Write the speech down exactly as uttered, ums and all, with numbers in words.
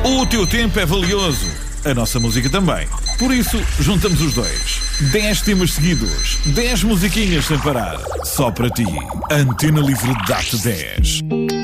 O teu tempo é valioso, a nossa música também. Por isso, juntamos os dois. dez temas seguidos, dez musiquinhas sem parar. Só para ti. Antena Livre dá-te dez.